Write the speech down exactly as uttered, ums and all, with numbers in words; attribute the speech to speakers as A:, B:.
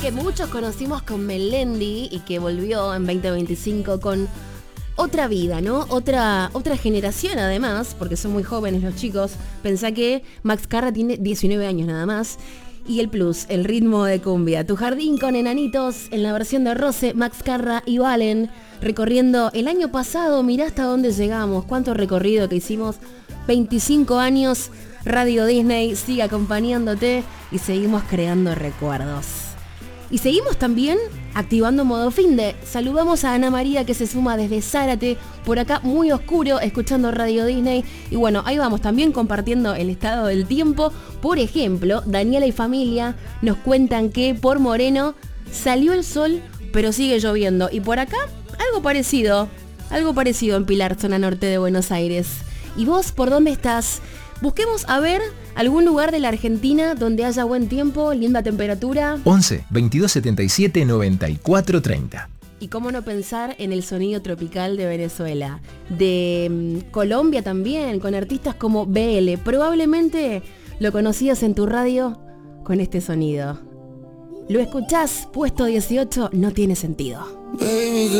A: que muchos conocimos con Melendi y que volvió en veinte veinticinco con otra vida, ¿no? Otra, otra generación además, porque son muy jóvenes los chicos. Pensá que Max Carra tiene diecinueve años nada más. Y el plus, el ritmo de cumbia. Tu jardín con enanitos, en la versión de Rose, Max Carra y Valen, recorriendo el año pasado, mirá hasta dónde llegamos, cuánto recorrido que hicimos, veinticinco años, Radio Disney sigue acompañándote y seguimos creando recuerdos. Y seguimos también activando modo finde. Saludamos a Ana María que se suma desde Zárate, por acá muy oscuro, escuchando Radio Disney. Y bueno, ahí vamos también compartiendo el estado del tiempo. Por ejemplo, Daniela y familia nos cuentan que por Moreno salió el sol, pero sigue lloviendo. Y por acá, algo parecido, algo parecido en Pilar, zona norte de Buenos Aires. ¿Y vos por dónde estás? Busquemos a ver algún lugar de la Argentina donde haya buen tiempo, linda temperatura.
B: once, veintidós setenta y siete, noventa y cuatro treinta.
A: Y cómo no pensar en el sonido tropical de Venezuela. De um, Colombia también, con artistas como B L. Probablemente lo conocías en tu radio con este sonido. Lo escuchás, puesto dieciocho, no tiene sentido. Baby.